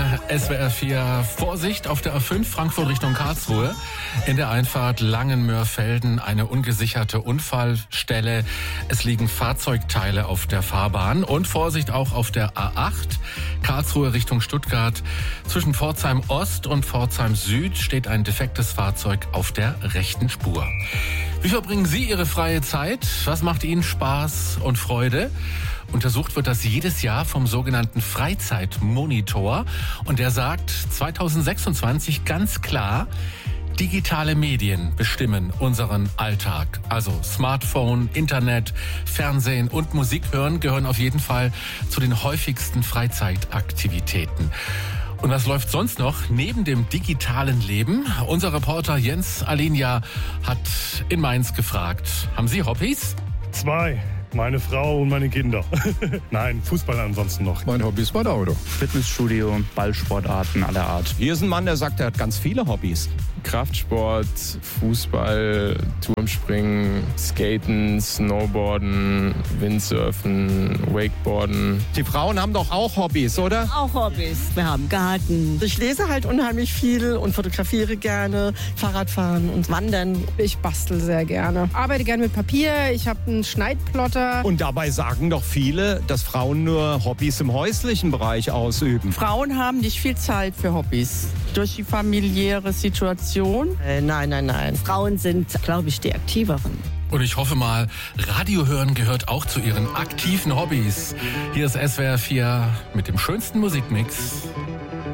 SWR 4. Vorsicht auf der A5 Frankfurt Richtung Karlsruhe. In der Einfahrt Langenmörfelden eine ungesicherte Unfallstelle. Es liegen Fahrzeugteile auf der Fahrbahn. Und Vorsicht auch auf der A8 Karlsruhe Richtung Stuttgart. Zwischen Pforzheim Ost und Pforzheim Süd steht ein defektes Fahrzeug auf der rechten Spur. Wie verbringen Sie Ihre freie Zeit? Was macht Ihnen Spaß und Freude? Untersucht wird das jedes Jahr vom sogenannten Freizeitmonitor. Und der sagt 2026 ganz klar, digitale Medien bestimmen unseren Alltag. Also Smartphone, Internet, Fernsehen und Musik hören gehören auf jeden Fall zu den häufigsten Freizeitaktivitäten. Und was läuft sonst noch neben dem digitalen Leben? Unser Reporter Jens Alinja hat in Mainz gefragt, haben Sie Hobbys? 2. Meine Frau und meine Kinder. Nein, Fußball ansonsten noch. Mein Hobby ist mein Auto. Fitnessstudio, Ballsportarten aller Art. Hier ist ein Mann, der sagt, er hat ganz viele Hobbys. Kraftsport, Fußball, Turmspringen, Skaten, Snowboarden, Windsurfen, Wakeboarden. Die Frauen haben doch auch Hobbys, oder? Auch Hobbys. Wir haben Garten. Ich lese halt unheimlich viel und fotografiere gerne, Fahrradfahren und Wandern. Ich bastel sehr gerne. Arbeite gerne mit Papier. Ich habe einen Schneidplotter. Und dabei sagen doch viele, dass Frauen nur Hobbys im häuslichen Bereich ausüben. Frauen haben nicht viel Zeit für Hobbys. Durch die familiäre Situation. Nein. Frauen sind, glaube ich, die aktiveren. Und ich hoffe mal, Radio hören gehört auch zu Ihren aktiven Hobbys. Hier ist SWR 4 mit dem schönsten Musikmix.